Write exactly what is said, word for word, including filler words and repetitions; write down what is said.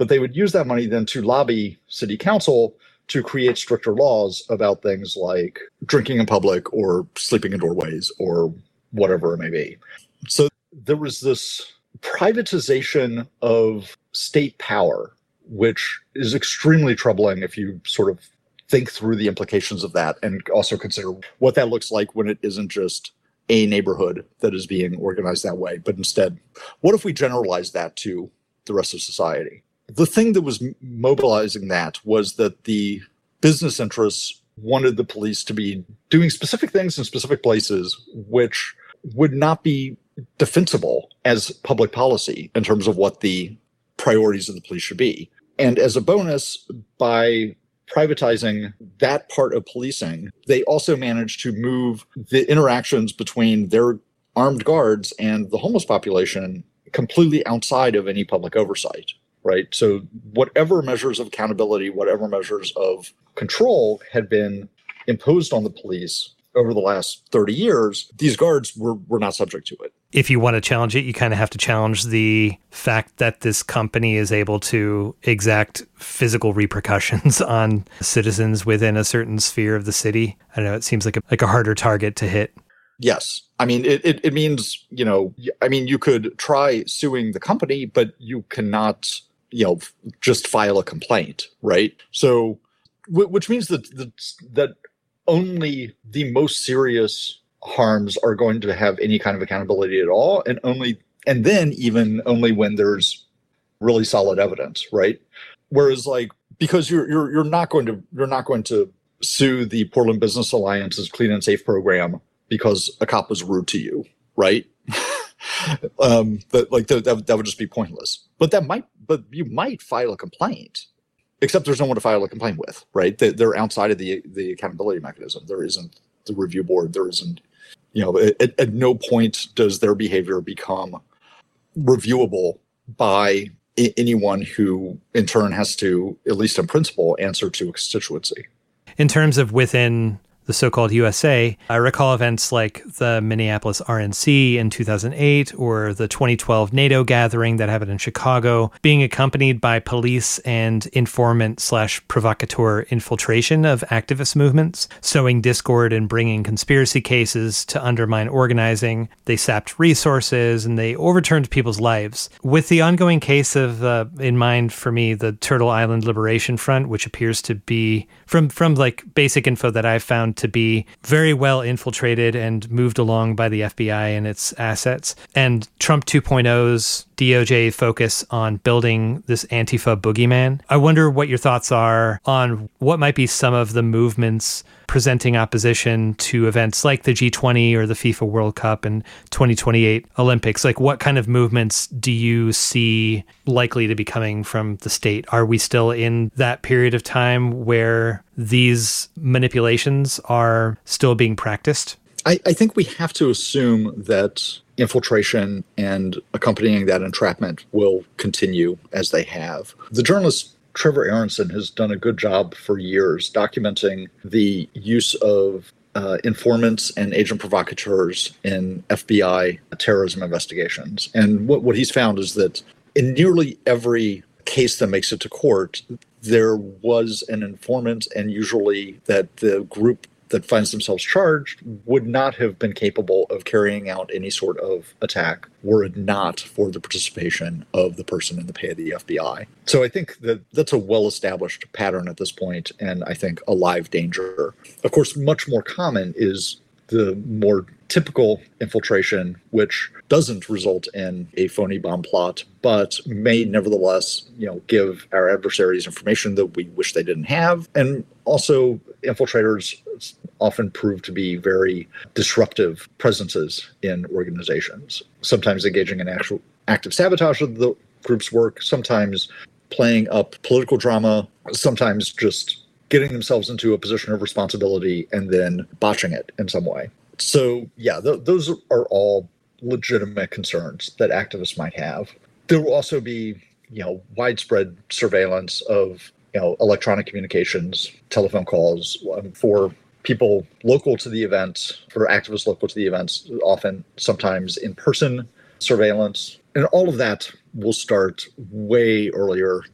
But they would use that money then to lobby city council to create stricter laws about things like drinking in public or sleeping in doorways or whatever it may be. So there was this privatization of state power, which is extremely troubling if you sort of think through the implications of that and also consider what that looks like when it isn't just a neighborhood that is being organized that way, but instead, what if we generalize that to the rest of society? The thing that was mobilizing that was that the business interests wanted the police to be doing specific things in specific places, which would not be defensible as public policy in terms of what the priorities of the police should be. And as a bonus, by privatizing that part of policing, they also managed to move the interactions between their armed guards and the homeless population completely outside of any public oversight, right? So whatever measures of accountability, whatever measures of control had been imposed on the police over the last thirty years, these guards were, were not subject to it. If you want to challenge it, you kind of have to challenge the fact that this company is able to exact physical repercussions on citizens within a certain sphere of the city. I don't know, it seems like a, like a harder target to hit. Yes. I mean, it, it, it means, you know, I mean, you could try suing the company, but you cannot, you know, just file a complaint, right? So, which means that, that, that only the most serious harms are going to have any kind of accountability at all, and only and then even only when there's really solid evidence, right? Whereas, like, because you're you're you're not going to you're not going to sue the Portland Business Alliance's Clean and Safe program because a cop was rude to you, right? um, but like that that would just be pointless. But that might but you might file a complaint. Except there's no one to file a complaint with, right? They're outside of the the accountability mechanism. There isn't the review board. There isn't, you know, at, at no point does their behavior become reviewable by I- anyone who in turn has to, at least in principle, answer to a constituency. In terms of within the so-called U S A, I recall events like the Minneapolis R N C in two thousand eight or the twenty twelve NATO gathering that happened in Chicago being accompanied by police and informant slash provocateur infiltration of activist movements, sowing discord and bringing conspiracy cases to undermine organizing. They sapped resources and they overturned people's lives. With the ongoing case of, uh, in mind for me, the Turtle Island Liberation Front, which appears to be, from, from like basic info that I've found, to be very well infiltrated and moved along by the F B I and its assets. And Trump 2.0's D O J focus on building this Antifa boogeyman. I wonder what your thoughts are on what might be some of the movements presenting opposition to events like the G twenty or the FIFA World Cup and twenty twenty-eight Olympics. Like, what kind of movements do you see likely to be coming from the state? Are we still in that period of time where these manipulations are still being practiced? I, I think we have to assume that infiltration and accompanying that entrapment will continue as they have. The journalist Trevor Aronson has done a good job for years documenting the use of uh, informants and agent provocateurs in F B I terrorism investigations. And what, what he's found is that in nearly every case that makes it to court, there was an informant, and usually that the group that finds themselves charged would not have been capable of carrying out any sort of attack were it not for the participation of the person in the pay of the F B I. So I think that that's a well-established pattern at this point, and I think a live danger. Of course, much more common is the more typical infiltration, which doesn't result in a phony bomb plot, but may nevertheless, you know, give our adversaries information that we wish they didn't have. And also, infiltrators often prove to be very disruptive presences in organizations, sometimes engaging in actual active sabotage of the group's work, sometimes playing up political drama, sometimes just getting themselves into a position of responsibility and then botching it in some way. So, yeah, th- those are all legitimate concerns that activists might have. There will also be, you know, widespread surveillance of, you know, electronic communications, telephone calls um, for people local to the event, for activists local to the events, often sometimes in-person surveillance. And all of that will start way earlier